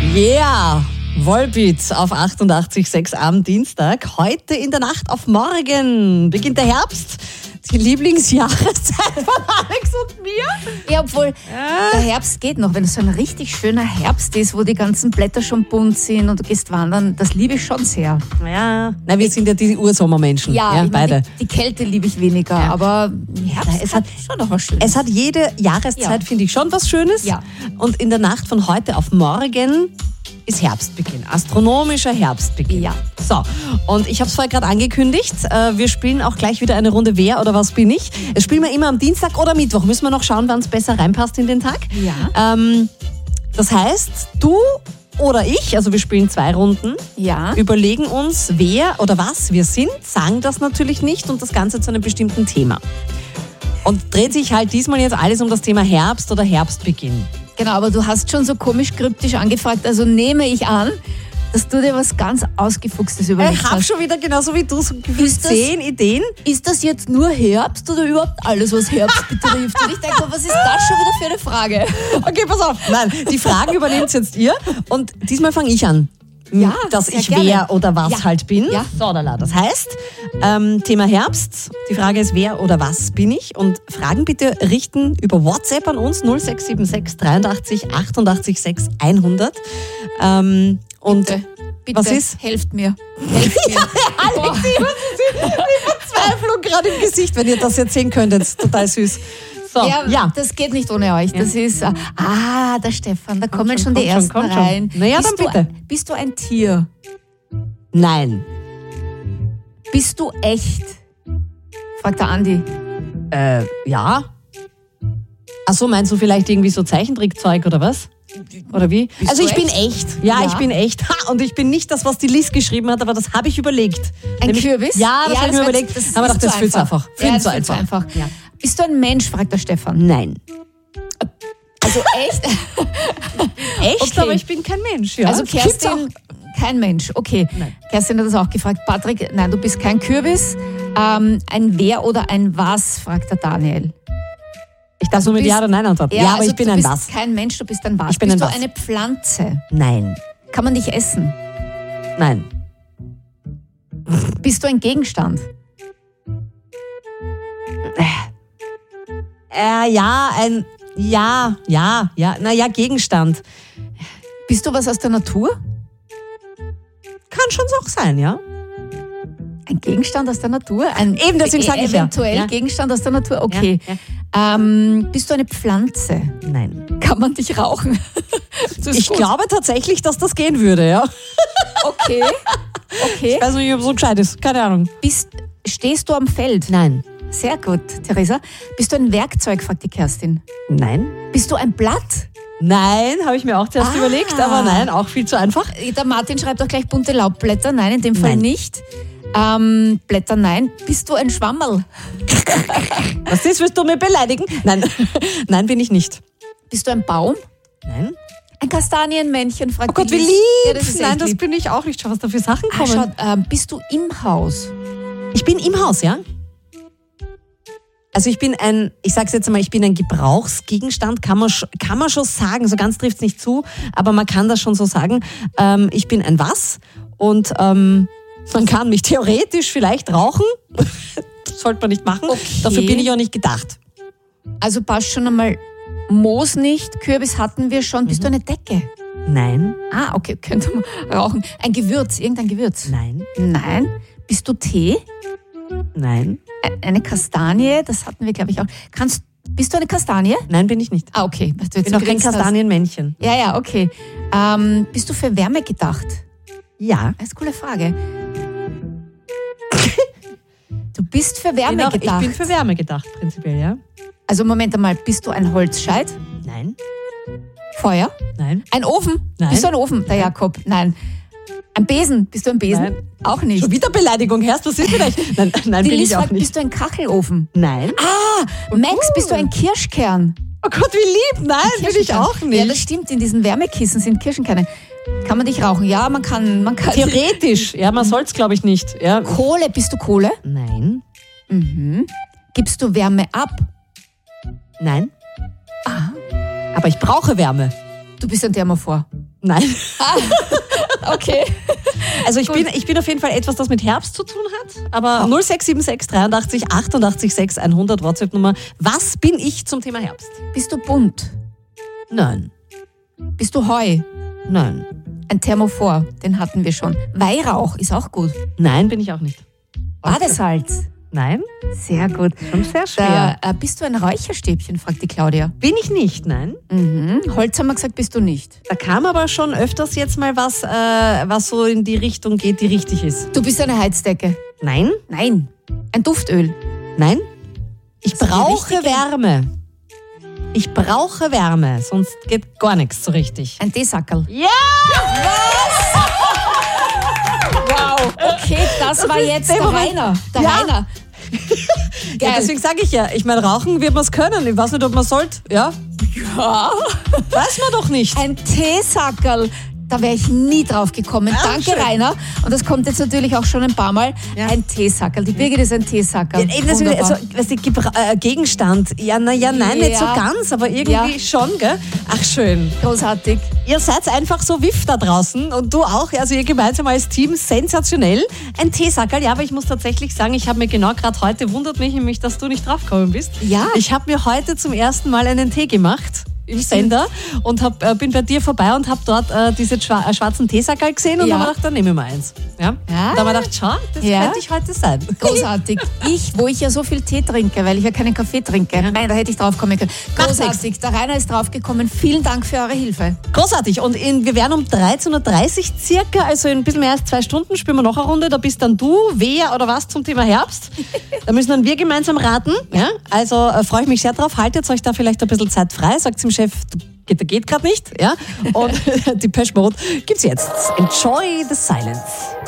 Yeah! Volbeat auf 88,6 am Dienstag. Heute in der Nacht auf morgen beginnt der Herbst. Die Lieblingsjahreszeit von Alex und mir. Ja, obwohl der Herbst geht noch. Wenn es so ein richtig schöner Herbst ist, wo die ganzen Blätter schon bunt sind und du gehst wandern, das liebe ich schon sehr. Ja, na, wir sind ja die Ursommermenschen. Ja, ich beide. meine, die Kälte liebe ich weniger, aber Herbst es hat schon noch was Schönes. Es hat jede Jahreszeit, finde ich, schon was Schönes. Ja. Und in der Nacht von heute auf morgen ist Herbstbeginn, astronomischer Herbstbeginn. Ja. So, und ich habe es vorher gerade angekündigt, wir spielen auch gleich wieder eine Runde Wer oder was bin ich. Das spielen wir immer am Dienstag oder Mittwoch. Müssen wir noch schauen, wann es besser reinpasst in den Tag. Ja. Das heißt, du oder ich, also wir spielen 2 Runden, überlegen uns, wer oder was wir sind, sagen das natürlich nicht und das Ganze zu einem bestimmten Thema. Und dreht sich halt diesmal jetzt alles um das Thema Herbst oder Herbstbeginn. Genau, aber du hast schon so komisch kryptisch angefragt, also nehme ich an, dass du dir was ganz Ausgefuchstes überlegt hast. Ich habe schon wieder genauso wie du so gefühlt 10 Ideen. Ist das jetzt nur Herbst oder überhaupt alles, was Herbst betrifft? Und ich denke, was ist das schon wieder für eine Frage? Okay, pass auf. Nein, die Fragen übernehmt jetzt ihr und diesmal fange ich an. Ja, dass ich gerne. wer oder was halt bin. Ja. So, das heißt, Thema Herbst. Die Frage ist, wer oder was bin ich? Und Fragen bitte richten über WhatsApp an uns 0676 83 88 6 100. Und Bitte, was ist? Helft mir. Helft mir. Alex, die Verzweiflung gerade im Gesicht, wenn ihr das jetzt sehen könntet. Total süß. So, ja, das geht nicht ohne euch. Das ist, der Stefan, da kommen schon die ersten rein. Naja, dann bitte. Bist du ein Tier? Nein. Bist du echt? Fragt der Andi. Ja. Ach so, meinst du vielleicht irgendwie so Zeichentrickzeug oder was? Oder wie? Also ich bin echt. Ja, ich bin echt. Ha, und ich bin nicht das, was die Liz geschrieben hat, aber das habe ich überlegt. Ein Kürbis? Ja, das habe ich mir überlegt. Aber ich dachte, das fühlt einfach. Viel zu einfach. Ja. Bist du ein Mensch, fragt der Stefan. Nein. Also echt? Echt, okay. Aber ich bin kein Mensch. Ja. Also Kerstin, kein Mensch. Okay. Nein. Kerstin hat das auch gefragt. Patrick, nein, du bist kein Kürbis. Ein Wer oder ein Was, fragt der Daniel. Ich darf nur mit Ja oder Nein antworten. Ja, aber also ich bin ein Was. Du bist kein Mensch, du bist ein Was. Ich bin bist ein du Was. Eine Pflanze? Nein. Kann man dich essen? Nein. Bist du ein Gegenstand? Gegenstand. Bist du was aus der Natur? Kann schon so sein, ja. Ein Gegenstand aus der Natur? Eben, deswegen sage ich eventuell Gegenstand aus der Natur, okay. Ja. Bist du eine Pflanze? Nein. Kann man dich rauchen? Ich glaube tatsächlich, dass das gehen würde, ja. Okay. Ich weiß nicht, ob es so gescheit ist, keine Ahnung. Stehst du am Feld? Nein. Sehr gut, Theresa. Bist du ein Werkzeug, fragt die Kerstin. Nein. Bist du ein Blatt? Nein, habe ich mir auch zuerst überlegt, aber nein, auch viel zu einfach. Der Martin schreibt auch gleich bunte Laubblätter. Nein, in dem Fall nicht. Blätter, nein. Bist du ein Schwammerl? Was ist, willst du mich beleidigen? Nein, nein, bin ich nicht. Bist du ein Baum? Nein. Ein Kastanienmännchen, fragt Oh Gott, wie lieb. Ja, nein, das bin ich auch nicht. Schau, was da für Sachen kommen. Bist du im Haus? Ich bin im Haus, ja. Also ich bin ich sag's jetzt einmal, ich bin ein Gebrauchsgegenstand, kann man schon sagen, so ganz trifft's nicht zu, aber man kann das schon so sagen. Ich bin ein Was und man kann mich theoretisch vielleicht rauchen, das sollte man nicht machen, okay. Dafür bin ich auch nicht gedacht. Also passt schon einmal, Moos nicht, Kürbis hatten wir schon, bist du eine Decke? Nein. Okay, könnte man rauchen. Ein Gewürz, irgendein Gewürz? Nein. Nein. Bist du Tee? Nein. Eine Kastanie, das hatten wir, glaube ich, auch. Bist du eine Kastanie? Nein, bin ich nicht. Okay. Ich bin auch kein Kastanienmännchen. Ja, okay. Bist du für Wärme gedacht? Ja. Das ist eine coole Frage. Du bist für Wärme gedacht? Ich bin für Wärme gedacht, prinzipiell, ja. Also Moment einmal, bist du ein Holzscheit? Nein. Feuer? Nein. Ein Ofen? Nein. Bist du ein Ofen, der Jakob? Nein. Ein Besen? Bist du ein Besen? Nein. Auch nicht. Schon wieder Beleidigung, hörst du, was ist vielleicht? Nein, bin ich auch nicht. Bist du ein Kachelofen? Nein. Max, bist du ein Kirschkern? Oh Gott, wie lieb. Nein, bin ich auch nicht. Ja, das stimmt, in diesen Wärmekissen sind Kirschenkerne. Kann man dich rauchen? Ja, man kann. Theoretisch, ja, man soll es, glaube ich, nicht. Ja. Kohle, bist du Kohle? Nein. Gibst du Wärme ab? Nein. Aber ich brauche Wärme. Du bist ein Thermophor. Nein. Okay. Also ich bin auf jeden Fall etwas, das mit Herbst zu tun hat. Aber 0676 83 88 6 100 WhatsApp-Nummer. Was bin ich zum Thema Herbst? Bist du bunt? Nein. Bist du Heu? Nein. Ein Thermophor, den hatten wir schon. Weihrauch ist auch gut. Nein, bin ich auch nicht. Badesalz? Nein? Sehr gut. Schon sehr schwer. Bist du ein Räucherstäbchen, fragt die Claudia. Bin ich nicht, nein. Holz haben wir gesagt, bist du nicht. Da kam aber schon öfters jetzt mal was, was so in die Richtung geht, die richtig ist. Du bist eine Heizdecke. Nein? Nein. Ein Duftöl. Nein? Ich Also die brauche richtige- Wärme. Ich brauche Wärme, sonst geht gar nichts so richtig. Ein Teesackerl. Ja! Wow. Okay, das war jetzt der Moment. Rainer. Der Ja. Rainer. Ja, deswegen sage ich ja, ich meine, rauchen wird man es können. Ich weiß nicht, ob man sollte. Ja? Ja. Weiß man doch nicht. Ein Teesackerl. Da wäre ich nie drauf gekommen. Ja, Danke, schön. Rainer. Und das kommt jetzt natürlich auch schon ein paar Mal. Ja. Ein Teesackerl. Die Birgit ist ein Teesackerl. Eben deswegen, Wunderbar. also, weißt du, Gegenstand. Ja, naja, nein, nicht so Ja. ganz, aber irgendwie Ja. schon, gell? Ach, schön. Großartig. Ihr seid einfach so wiff da draußen und du auch, also ihr gemeinsam als Team, sensationell. Ein Teesackerl, ja, aber ich muss tatsächlich sagen, ich habe mir genau gerade heute, wundert mich nämlich, dass du nicht draufgekommen bist. Ja. Ich habe mir heute zum ersten Mal einen Tee gemacht im Sender und bin bei dir vorbei und habe dort diese schwarzen Teesackerl gesehen und Ja. habe mir gedacht, dann nehme ich mal eins. Ja? Ja. Da habe ich gedacht, schau, das Ja. könnte ich heute sein. Großartig. Wo ich ja so viel Tee trinke, weil ich ja keinen Kaffee trinke. Nein, da hätte ich drauf kommen können. Macht Großartig. Der Rainer ist draufgekommen. Vielen Dank für eure Hilfe. Großartig. Und wir werden um 13.30 Uhr circa, also in ein bisschen mehr als 2 Stunden, spielen wir noch eine Runde. Da bist dann du, wer oder was zum Thema Herbst. Da müssen dann wir gemeinsam raten. Ja? Also freue ich mich sehr drauf. Haltet euch da vielleicht ein bisschen Zeit frei. Sagt dem Chef, geht gerade nicht. Ja? Und die Depeche Mode gibt's jetzt. Enjoy the silence.